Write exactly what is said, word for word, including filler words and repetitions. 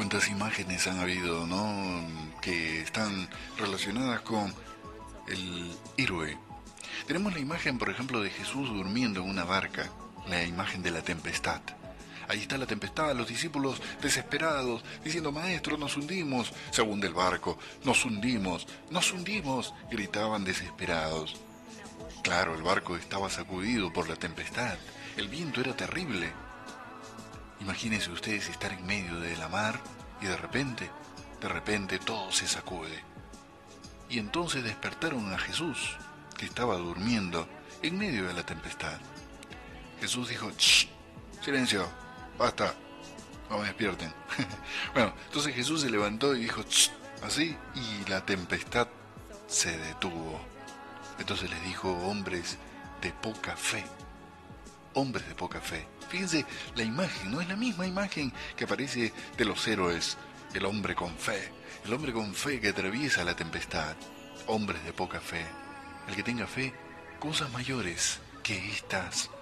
Cuántas imágenes han habido, ¿no? Que están relacionadas con el héroe. Tenemos la imagen, por ejemplo, de Jesús durmiendo en una barca, la imagen de la tempestad. Ahí está la tempestad, los discípulos desesperados, diciendo, maestro, nos hundimos, se hunde el barco, nos hundimos, nos hundimos, gritaban desesperados. Claro, el barco estaba sacudido por la tempestad, el viento era terrible. Imagínense ustedes estar en medio de la mar y de repente, de repente todo se sacude. Y entonces despertaron a Jesús, que estaba durmiendo en medio de la tempestad. Jesús dijo, ¡shh! ¡Silencio! ¡Basta! No me despierten. Bueno, entonces Jesús se levantó y dijo, ¡shh! Así, y la tempestad se detuvo. Entonces les dijo, hombres de poca fe. Hombres de poca fe. Fíjense, la imagen, no es la misma imagen que aparece de los héroes. El hombre con fe. El hombre con fe que atraviesa la tempestad. Hombres de poca fe. El que tenga fe, cosas mayores que estas